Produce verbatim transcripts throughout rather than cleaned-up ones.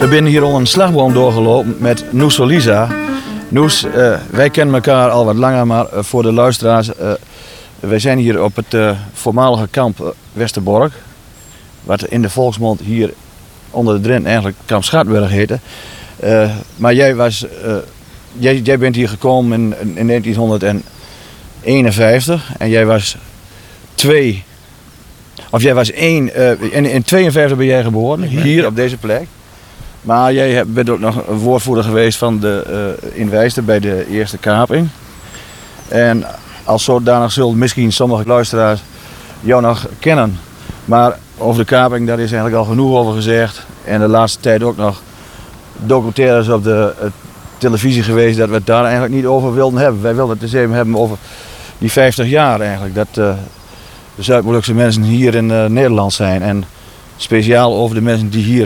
We zijn hier onder een slagboom doorgelopen met Noes Lisa. Noes, uh, wij kennen elkaar al wat langer, maar uh, voor de luisteraars... Uh, wij zijn hier op het uh, voormalige kamp uh, Westerbork. Wat in de volksmond hier onder de Drent eigenlijk kamp Schatberg heette. Uh, maar jij, was, uh, jij, jij bent hier gekomen in, in negentien eenenvijftig en jij was twee... Of jij was één... Uh, in, in tweeënvijftig ben jij geboren, hier op deze plek. Maar jij bent ook nog een woordvoerder geweest van de, uh, in Wijster bij de eerste kaping. En als zodanig zullen misschien sommige luisteraars jou nog kennen. Maar over de kaping, daar is eigenlijk al genoeg over gezegd. En de laatste tijd ook nog documentaires op de uh, televisie geweest dat we het daar eigenlijk niet over wilden hebben. Wij wilden het eens even hebben over die vijftig jaar eigenlijk. Dat uh, de Zuid-Molukse mensen hier in uh, Nederland zijn. En speciaal over de mensen die hier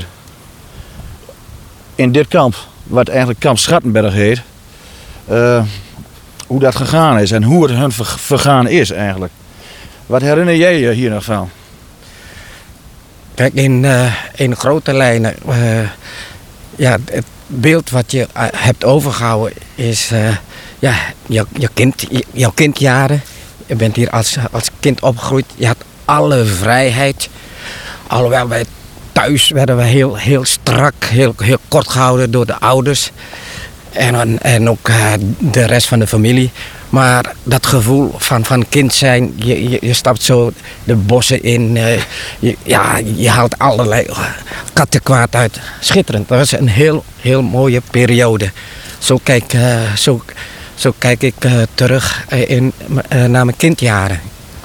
in dit kamp, wat eigenlijk kamp Schatberg heet, uh, hoe dat gegaan is en hoe het hun vergaan is eigenlijk. Wat herinner jij je hier nog van? Kijk, in, uh, in grote lijnen, uh, ja, het beeld wat je uh, hebt overgehouden is uh, ja, jou, jouw, kind, jouw kindjaren. Je bent hier als, als kind opgegroeid, je had alle vrijheid. Alhoewel wij thuis werden we heel, heel strak, heel, heel kort gehouden door de ouders. En, en ook uh, de rest van de familie. Maar dat gevoel van, van kind zijn, je, je, je stapt zo de bossen in. Uh, je, ja, je haalt allerlei kattenkwaad uit. Schitterend. Dat was een heel, heel mooie periode. Zo kijk, uh, zo, zo kijk ik uh, terug uh, in, uh, naar mijn kindjaren.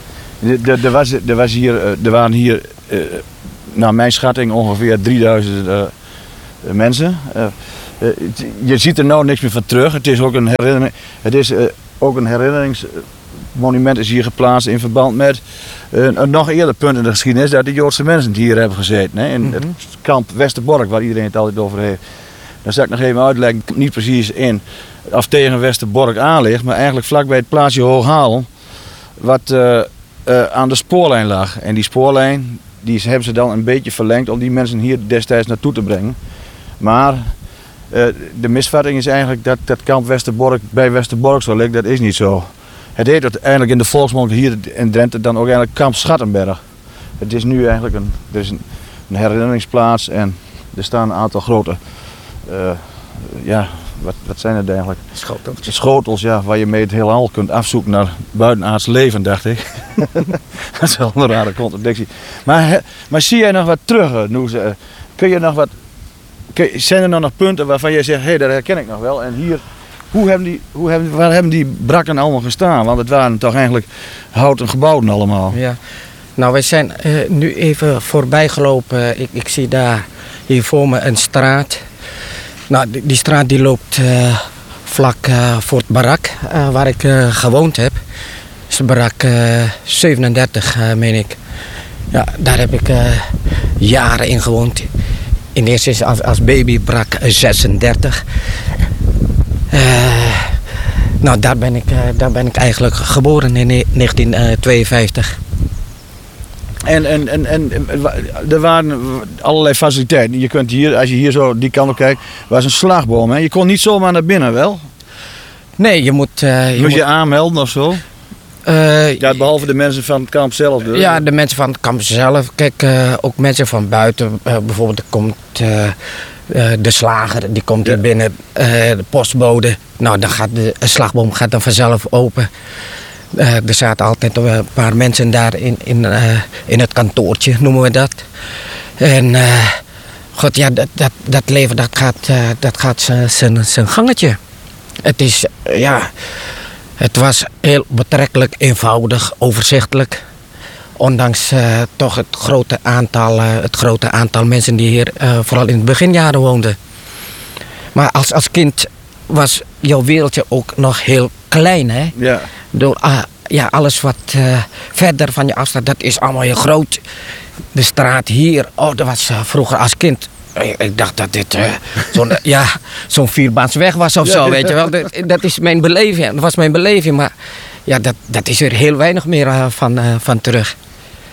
Er, was, er, was hier, er waren hier, uh, naar mijn schatting, ongeveer drieduizend uh, mensen. Uh, uh, je ziet er nou niks meer van terug. Het is ook een herinnering. Het is, uh, ook een herinneringsmonument is hier geplaatst in verband met uh, een nog eerder punt in de geschiedenis dat de Joodse mensen hier hebben gezeten. Hè, in mm-hmm. het kamp Westerbork, waar iedereen het altijd over heeft. Daar zal ik nog even uitleggen, niet precies in of tegen Westerbork aan ligt, maar eigenlijk vlakbij het plaatsje Hooghalen, wat uh, uh, aan de spoorlijn lag. En die spoorlijn die hebben ze dan een beetje verlengd om die mensen hier destijds naartoe te brengen. Maar uh, de misvatting is eigenlijk dat dat kamp Westerbork bij Westerbork zo ligt. Dat is niet zo. Het heet uiteindelijk in de volksmond hier in Drenthe dan ook eigenlijk kamp Schatberg. Het is nu eigenlijk een, er is een, een herinneringsplaats en er staan een aantal grote, uh, ja, wat, wat zijn het eigenlijk? Schotels. Schotels, ja, waar je mee het heelal kunt afzoeken naar buitenaards leven, dacht ik. Dat is wel een rare contradictie. Maar, maar zie jij nog wat terug, Noes? Kun je nog wat, kun, zijn er nou nog punten waarvan jij zegt, hé, hey, dat herken ik nog wel. En hier, hoe hebben die, hoe hebben, waar hebben die brakken allemaal gestaan? Want het waren toch eigenlijk houten gebouwen allemaal. Ja. Nou, wij zijn uh, nu even voorbij gelopen. Ik, ik zie daar hier voor me een straat. Nou, die, die straat die loopt uh, vlak uh, voor het barak uh, waar ik uh, gewoond heb. Dat is barak uh, zevenendertig, uh, meen ik. Ja, daar heb ik uh, jaren in gewoond. In eerste instantie als, als baby barak zesendertig. Uh, nou, daar ben, ik, uh, daar ben ik eigenlijk geboren in negentien tweeënvijftig. En, en, en, en er waren allerlei faciliteiten. Je kunt hier, als je hier zo die kant op kijkt, was een slagboom. Hè? Je kon niet zomaar naar binnen, wel? Nee, je moet... Uh, je moet je moet... aanmelden of zo? Uh, ja, behalve de mensen van het kamp zelf dus. Ja, de mensen van het kamp zelf. Kijk, uh, ook mensen van buiten. Uh, bijvoorbeeld er komt uh, uh, de slager, die komt hier ja. binnen. Uh, de postbode. Nou, dan gaat de slagboom gaat dan vanzelf open. Uh, er zaten altijd een paar mensen daar in, in, uh, in het kantoortje, noemen we dat. En uh, god, ja, dat, dat, dat leven dat gaat, uh, dat gaat zijn gangetje. Het is, uh, ja, het was heel betrekkelijk eenvoudig, overzichtelijk. Ondanks uh, toch het grote aantal, uh, het grote aantal mensen die hier uh, vooral in de beginjaren woonden. Maar als, als kind was jouw wereldje ook nog heel klein, hè? Ja. Door, uh, ja, alles wat uh, verder van je afstaat, dat is allemaal heel groot. De straat hier, oh, dat was uh, vroeger als kind. Ik, ik dacht dat dit uh, zo'n uh, ja, zo'n vierbaansweg was of zo, weet je wel. Dat, dat is mijn beleving, dat was mijn beleving. Maar ja, dat, dat is er heel weinig meer uh, van, uh, van terug.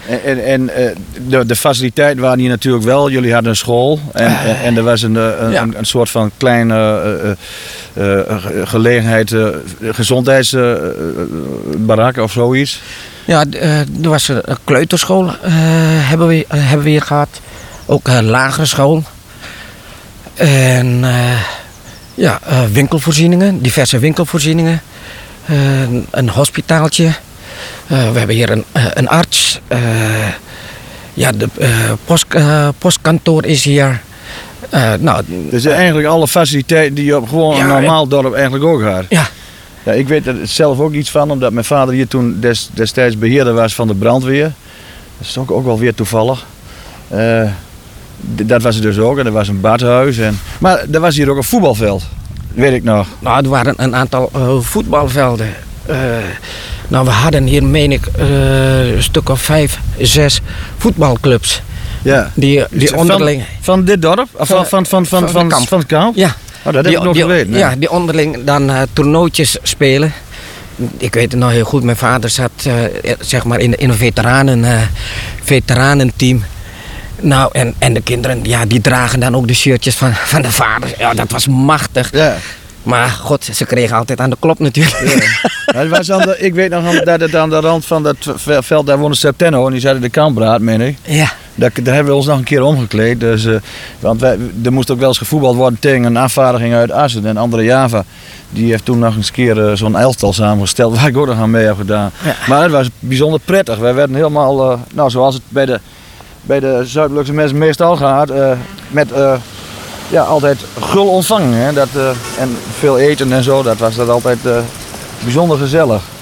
En, en, en uh, de, de faciliteiten waren hier natuurlijk wel. Jullie hadden een school en, uh, en, en er was een, een, ja. een, een soort van kleine uh, uh, uh, gelegenheid, uh, gezondheidsbarak uh, of zoiets. Ja, uh, er was een kleuterschool uh, hebben, we, uh, hebben we hier gehad. Ook een lagere school. En uh, ja, uh, winkelvoorzieningen, diverse winkelvoorzieningen. Uh, een hospitaaltje. Uh, we hebben hier een, uh, een arts. Uh, ja, de uh, post, uh, postkantoor is hier. Uh, nou, dus eigenlijk alle faciliteiten die je op gewoon ja, een normaal dorp eigenlijk ook had. Ja. Ja, ik weet er zelf ook iets van, omdat mijn vader hier toen des, destijds beheerder was van de brandweer. Dat is ook, ook wel weer toevallig. Uh, dat was het dus ook. En er was een badhuis. En, maar er was hier ook een voetbalveld. Weet ik nog. Nou, er waren een aantal uh, voetbalvelden. Uh, nou, we hadden hier, meen ik, uh, een stuk of vijf, zes voetbalclubs. Ja. Die, die onderling... Van, van dit dorp? Of van, van, van, van, van, van, van het kamp? Ja. Oh, dat heb ik nog die, geweten. Ja, die onderling dan uh, toernooitjes spelen. Ik weet het nog heel goed. Mijn vader zat uh, zeg maar in, in een veteranen, uh, veteranenteam. Nou, en, en de kinderen, ja, die dragen dan ook de shirtjes van, van de vader. Ja, dat was machtig. Ja. Maar god, ze kregen altijd aan de klop natuurlijk. Ja. Het was aan de, ik weet nog dat het aan de rand van dat veld, daar woonde Septenno en die zat in de kampraad, meen ik. Ja. Daar, daar hebben we ons nog een keer omgekleed. Dus, uh, want wij, er moest ook wel eens gevoetbald worden tegen een afvaardiging uit Assen. En André Java, die heeft toen nog eens een keer uh, zo'n elftal samengesteld waar ik ook nog aan mee heb gedaan. Ja. Maar het was bijzonder prettig. Wij werden helemaal, uh, nou zoals het bij de, bij de Zuidelijkse mensen meestal gaat, uh, met... Uh, Ja, altijd gul ontvangen. Hè? Dat, uh, en veel eten en zo, dat was dat altijd uh, bijzonder gezellig.